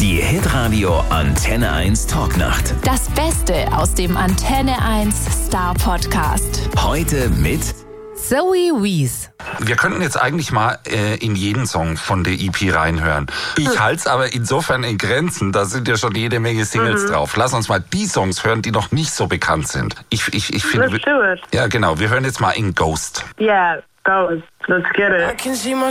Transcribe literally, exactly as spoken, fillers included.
Die Hitradio Antenne eins Talknacht. Das Beste aus dem Antenne eins Star Podcast. Heute mit Zoe Wees. Wir könnten jetzt eigentlich mal äh, in jeden Song von der E P reinhören. Ich halte es aber insofern in Grenzen, da sind ja schon jede Menge Singles mhm. drauf. Lass uns mal die Songs hören, die noch nicht so bekannt sind. Ich, ich, ich finde, Let's do it. Ja, genau. Wir hören jetzt mal in Ghost. Yeah, Ghost. Let's get it.